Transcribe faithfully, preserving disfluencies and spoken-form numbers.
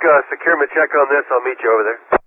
uh, secure my check on this. I'll meet you over there.